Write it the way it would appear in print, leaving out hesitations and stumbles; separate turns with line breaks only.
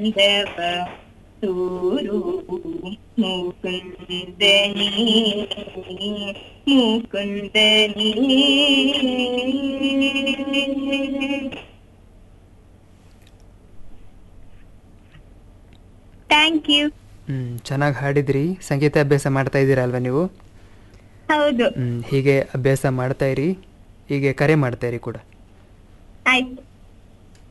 ದೇವ ತೂರು ಮುಕುಂದನಿ ಮುಕುಂದನಿ. Thank you.
ಚೆನ್ನಾಗಿ ಹಾಡಿದ್ರಿ. ಸಂಗೀತ ಅಭ್ಯಾಸ ಮಾಡ್ತಾ ಇದ್ದೀರಾ ಅಲ್ವಾ ನೀವು?
ಹೌದು.
ಹೀಗೆ ಅಭ್ಯಾಸ ಮಾಡ್ತಾ ಇರಿ, ಹೀಗೆ ಕರೆ ಮಾಡ್ತಾ ಇರಿ ಕೂಡ.
ಆಯ್ತು.